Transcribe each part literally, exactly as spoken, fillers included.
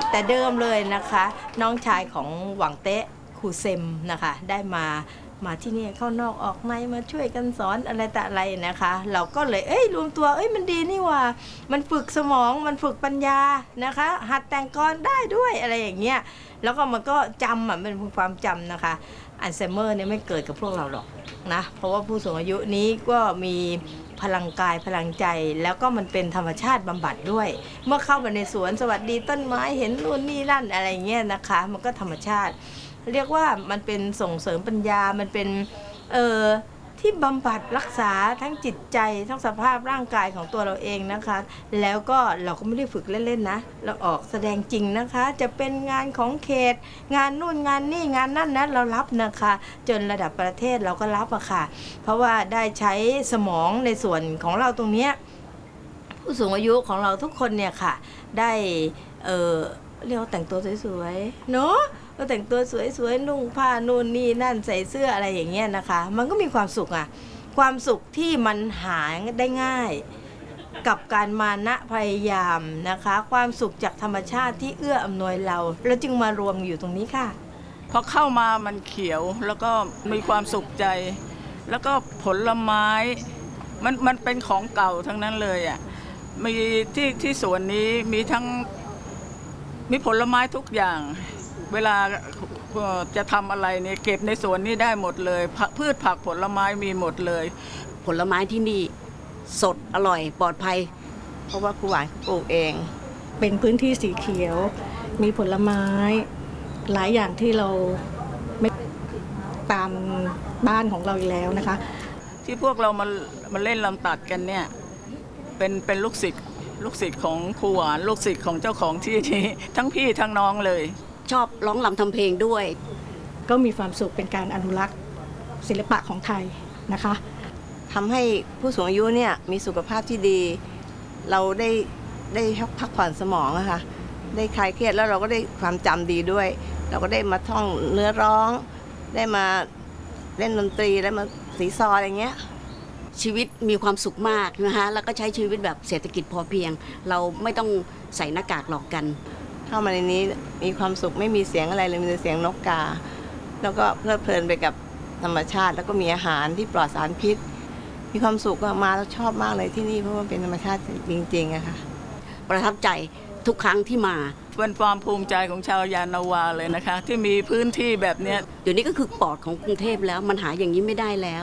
แต่เดิมเลยนะคะน้องชายของหวังเต๊ะครูเซมนะคะได้มามาที่นี่เข้านอกออกในมาช่วยกันสอนอะไรแต่อะไรนะคะเราก็เลยเอ้ยรวมตัวเอ้ยมันดีนี่ว่ามันฝึกสมองมันฝึกปัญญานะคะหัดแต่งกลได้ด้วยอะไรอย่างเงี้ยแล้วก็มันก็จำอ่ะมันเป็นความจำนะคะอัลไซเมอร์เนี่ยไม่เกิดกับพวกเราหรอกนะเพราะว่าผู้สูงอายุนี้ก็มีพลังกายพลังใจแล้วก็มันเป็นธรรมชาติบำบัดด้วยเมื่อเข้าไปในสวนสวัสดีต้นไม้เห็นนู่นนี่นั่นอะไรเงี้ยนะคะมันก็ธรรมชาติเรียกว่ามันเป็นส่งเสริมปัญญามันเป็นเอ่อที่บำบัดรักษาทั้งจิตใจทั้งสภาพร่างกายของตัวเราเองนะคะแล้วก็เราก็ไม่ได้ฝึกเล่นๆนะเราออกแสดงจริงนะคะจะเป็นงานของเขตงานนู่นงานนี่งานนั่นนะเรารับนะคะจนระดับประเทศเราก็รับอะค่ะเพราะว่าได้ใช้สมองในส่วนของเราตรงเนี้ยผู้สูงอายุของเราทุกคนเนี่ยค่ะได้เออเรียกว่าแต่งตัวสวยๆเนาะก็แต่งตัวสวยๆนุ่งผ้านู่นนี่นั่นใส่เสื้ออะไรอย่างเงี้ยนะคะมันก็มีความสุขอะความสุขที่มันหาได้ง่ายกับการมานะพยายามนะคะความสุขจากธรรมชาติที่เอื้ออำนวยเราแล้วจึงมารวมอยู่ตรงนี้ค่ะพอเข้ามามันเขียวแล้วก็มีความสุขใจแล้วก็ผลไม้มันมันเป็นของเก่าทั้งนั้นเลยอ่ะมีที่ที่สวนนี้มีทั้งมีผลไม้ทุกอย่างเวลาจะทำอะไรเนี่ยเก็บในสวนนี้ได้หมดเลยพืชผักผลไม้มีหมดเลยผลไม้ที่นี่สดอร่อยปลอดภัยเพราะว่าครูหวานปลูกเองเป็นพื้นที่สีเขียวมีผลไม้หลายอย่างที่เราไม่ตามบ้านของเราอีกแล้วนะคะที่พวกเรามามาเล่นลำตัดกันเนี่ยเป็นเป็นลูกศิษย์ลูกศิษย์ของครูหวานลูกศิษย์ของเจ้าของที่นี้ทั้งพี่ทั้งน้องเลยชอบร้องรำทำเพลงด้วยก็มีความสุขเป็นการอนุรักษ์ศิลปะของไทยนะคะทำให้ผู้สูงอายุเนี่ยมีสุขภาพที่ดีเราได้ได้พักผ่อนสมองอะค่ะได้คลายเครียดแล้วเราก็ได้ความจำดีด้วยเราก็ได้มาท่องเนื้อร้องได้มาเล่นดนตรีได้มาสีซออะไรเงี้ยชีวิตมีความสุขมากนะคะแล้วก็ใช้ชีวิตแบบเศรษฐกิจพอเพียงเราไม่ต้องใส่หน้ากากหลอกกันเข้ามาในนี้มีความสุขไม่มีเสียงอะไรเลยมีแต่เสียงนกกาแล้วก็เพลิดเพลินไปกับธรรมชาติแล้วก็มีอาหารที่ปลอดสารพิษมีความสุขมาแล้วชอบมากเลยที่นี่เพราะว่าเป็นธรรมชาติจริงๆอะค่ะประทับใจทุกครั้งที่มาเป็นความภูมิใจของชาวยานนาวาเลยนะคะที่มีพื้นที่แบบนี้เดี๋ยวนี้ก็คือปอดของกรุงเทพแล้วมันหาอย่างนี้ไม่ได้แล้ว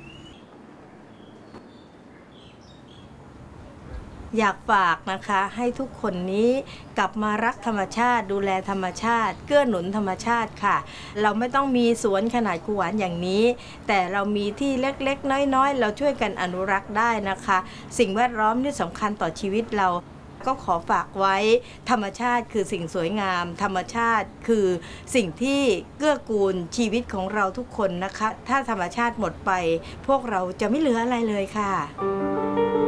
อยากฝากนะคะให้ทุกคนนี้กลับมารักธรรมชาติดูแลธรรมชาติเกื้อหนุนธรรมชาติค่ะเราไม่ต้องมีสวนขนาดครูหวานอย่างนี้แต่เรามีที่เล็กๆน้อยๆเราช่วยกันอนุรักษ์ได้นะคะสิ่งแวดล้อมนี่สำคัญต่อชีวิตเราก็ขอฝากไว้ธรรมชาติคือสิ่งสวยงามธรรมชาติคือสิ่งที่เกื้อกูลชีวิตของเราทุกคนนะคะถ้าธรรมชาติหมดไปพวกเราจะไม่เหลืออะไรเลยค่ะ